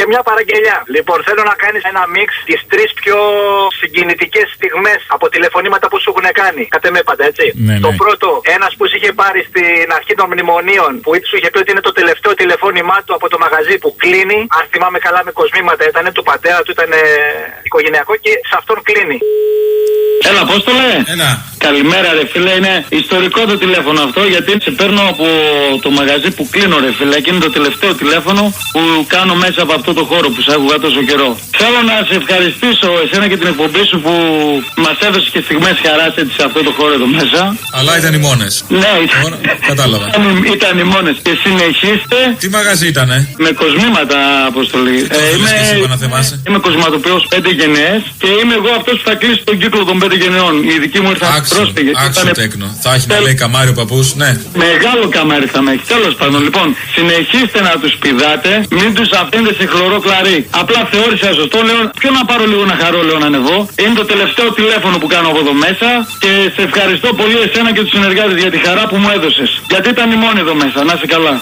Και μια παραγγελιά. Λοιπόν, θέλω να κάνεις ένα μίξ τις 3 πιο συγκινητικές στιγμές από τηλεφωνήματα που σου έχουν κάνει. Κατ' εμέ πάντα, έτσι. Ναι, το ναι. πρώτο, ένας που είχε πάρει στην αρχή των μνημονίων, που σου είχε πει ότι είναι το τελευταίο τηλεφώνημά του από το μαγαζί που κλείνει. Αν θυμάμαι καλά, με κοσμήματα ήταν του πατέρα του, ήταν οικογενειακό και σε αυτόν κλείνει. Έλα, Απόστολε. Έλα. Καλημέρα, ρε φίλε. Είναι ιστορικό το τηλέφωνο αυτό, γιατί σε παίρνω από το μαγαζί που κλείνω, ρε φίλε. Και είναι το τελευταίο τηλέφωνο που κάνω μέσα από αυτό το χώρο που σε άκουγα τόσο καιρό. Θέλω να σε ευχαριστήσω εσένα και την εκπομπή σου που μας έδωσε και στιγμές χαράς έτσι σε αυτό το χώρο εδώ μέσα. Αλλά ήταν οι μόνες. Ναι, κατάλαβα. Ήταν οι μόνες. Και συνεχίστε. Τι μαγαζί ήτανε? Με κοσμήματα, Αποστολή. Είμαι κοσματοποιός 5 γενναίες και είμαι εγώ αυτός που θα κλείσει τον κύκλο των 5 γενναιών. Η δική μου ήρθα πρόσφυγες. Άξιο τέκνο. Θα έχει να λέει καμάρι ο παππούς, ναι. Μεγάλο καμάρι θα με έχει. Τέλος πάντων, λοιπόν, συνεχίστε να τους πηδάτε, μην τους αφήνετε σε χλωρό κλαρί. Απλά θεώρησα σωστό, λέω, ποιο να πάρω λίγο να χαρώ, λέω, να ανεβώ. Είναι το τελευταίο τηλέφωνο που κάνω από εδώ μέσα και σε ευχαριστώ πολύ εσένα και τους συνεργάτες για τη χαρά που μου έδωσες. Γιατί ήταν η μόνη εδώ μέσα. Να είσαι καλά.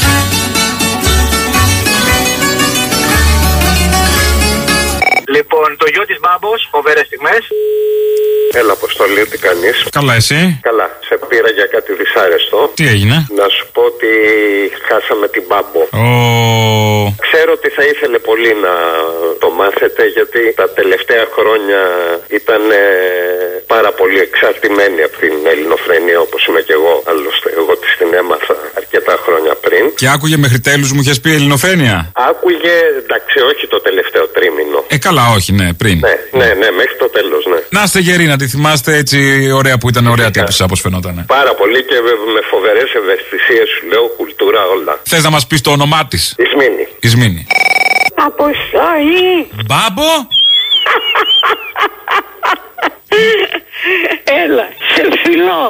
Λοιπόν, το γιο της Μπάμπος, φοβερές στιγμές. Έλα, Αποστολή, τι κάνεις? Καλά, εσύ? Καλά, σε πήρα για κάτι δυσάρεστο. Τι έγινε? Να σου πω ότι χάσαμε την Μπάμπο. Ξέρω ότι θα ήθελε πολύ να το μάθετε, γιατί τα τελευταία χρόνια ήταν πάρα πολύ εξαρτημένη από την ελληνοφρενεία, όπως είμαι και εγώ. Άλλωστε, εγώ της την έμαθα αρκετά χρόνια πριν. Και άκουγε μέχρι τέλους, μου είχες πει, ελληνοφρένεια? Άκουγε, εντάξει, όχι το τελευταίο τρίμηνο. Καλά, όχι, ναι, πριν. Ναι, μέχρι το τέλος, ναι. Να είστε γεροί, να τη θυμάστε έτσι ωραία που ήταν, ωραία τύπησα, όπως φαινόταν. Πάρα πολύ και με φοβερές ευαισθησίες, σου λέω, κουλτούρα, όλα. Θες να μας πεις το όνομά της? Ισμήνη. Αποστολή. Μπάμπο. Έλα, σε φιλώ.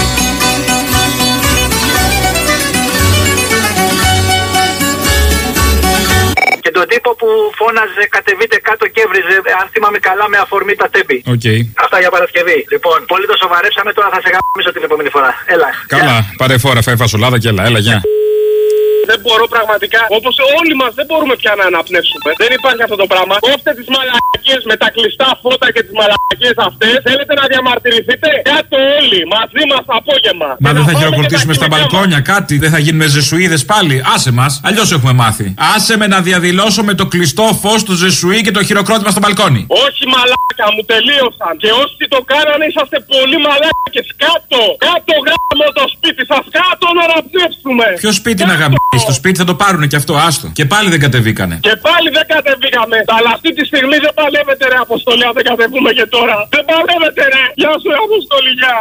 Και τον τύπο που φώναζε κατεβείτε κάτω και έβριζε, αν θυμάμαι καλά, με αφορμή τα τέμπη. Αυτά για Παρασκευή. Λοιπόν, πολύ το σοβαρέψαμε, τώρα θα σε γαμίσω την επόμενη φορά. Έλα. Καλά, πάρε φόρα, φέρε φασολάδα και έλα, γεια. Δεν μπορώ πραγματικά, όπως όλοι μας δεν μπορούμε πια να αναπνεύσουμε. Δεν υπάρχει αυτό το πράγμα. Κόφτε τις μαλακίες με τα κλειστά φώτα και τις μαλακίες αυτές. Θέλετε να διαμαρτυρηθείτε? Κάτω όλοι, μαζί μας απόγευμα. Μα δεν θα χειροκροτήσουμε στα μπαλκόνια κάτι? Δεν θα γίνουμε ζεσουίδες πάλι? Άσε μας, αλλιώς έχουμε μάθει. Άσε με να διαδηλώσω με το κλειστό φως του ζεσουί και το χειροκρότημα στο μπαλκόνι. Όχι μαλάκα, μου τελείωσαν. Και όσοι το κάνανε είσαστε πολύ μαλάκες. Κάτω, κάτω γάμο το σπίτι σας. Κάτω να αναπνεύσουμε. Ποιο σπίτι να γαμίσει? Στο σπίτι θα το πάρουνε και αυτό, άστο. Και πάλι δεν κατεβήκανε. Και πάλι δεν κατεβήκαμε. Αλλά αυτή τη στιγμή δεν παλεύετε, ρε Αποστολή, αν δεν κατεβούμε και τώρα. Δεν παλεύετε, ρε. Γεια σου, ρε Αποστολή, γεια.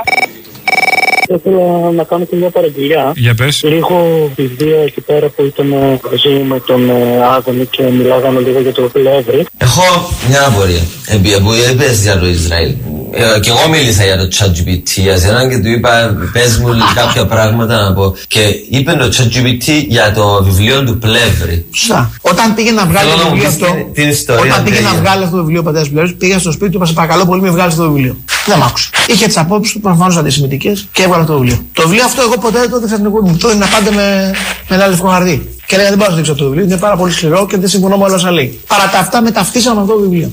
Ήθελα να κάνω και μια παραγγελιά. Για πες. Λίγο τη βία εκεί πέρα που ήταν μαζί με τον Άδωνη και μιλάγαμε λίγο για το Πλεύρη. Έχω μια απορία. Που είπες για το Ισραήλ. Και εγώ μίλησα για το ChatGPT για σένα και του είπα πες μου κάποια πράγματα να πω. Και είπε το ChatGPT για το βιβλίο του Πλεύρη. Σωστά. Όταν πήγε να βγάλει το βιβλίο αυτό. Όταν πήγε να βγάλει αυτό το βιβλίο ο πατέρας Πλεύρης, πήγε στο σπίτι του, είπα σε παρακαλώ πολύ, με βγάλει αυτό το βιβλίο. Δεν μ' άκουσε. Είχε τις απόψεις του προφανώς αντισημιτικές και έβγαλε αυτό το βιβλίο. Το βιβλίο αυτό εγώ ποτέ δεν το έδειξα στην εκπομπή μου. Το είναι πάντα με ένα λευκό χαρτί. Και έλεγα δεν πάω να δείξω αυτό το βιβλίο, είναι πάρα πολύ σκληρό και δεν συμφωνώ με όλα όσα λέει. Παρά τα αυτά μεταυτίσαμε με αυτό το βιβλίο.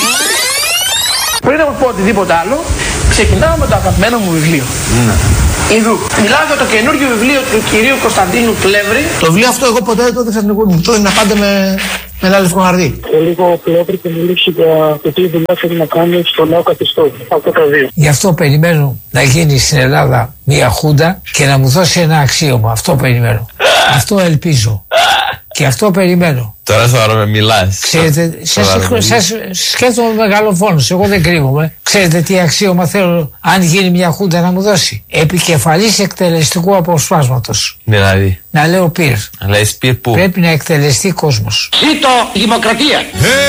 Πριν να πω οτιδήποτε άλλο, ξεκινάω με το αγαπημένο μου βιβλίο. Ιδού. Μιλάω για το καινούργιο βιβλίο του κυρίου Κωνσταντίνου Πλεύρη. Το βιβλίο αυτό εγώ ποτέ δεν το έδειξα στην εκπομπή μου. Το είναι πάντα με ένα λευκό χαρτί. Και λίγο Πλεύρη και μιλήσει για το τι δουλειά θέλει να κάνει στο νέο καθεστώς. Αυτά τα δύο. Γι' αυτό περιμένω να γίνει στην Ελλάδα μια χούντα και να μου δώσει ένα αξίωμα. Αυτό περιμένω. Αυτό ελπίζω. Και αυτό περιμένω. Τώρα θα με μιλάς. Ξέρετε, σας σκέφτομαι μεγαλοφόνος. Εγώ δεν κρύβομαι. Ξέρετε τι αξίωμα θέλω, αν γίνει μια χούντα, να μου δώσει? Επικεφαλής εκτελεστικού αποσπάσματος. Δηλαδή. Να λέω πυρ. Να λες πυρ πού? Πρέπει να εκτελεστεί κόσμος. Ζήτω η δημοκρατία.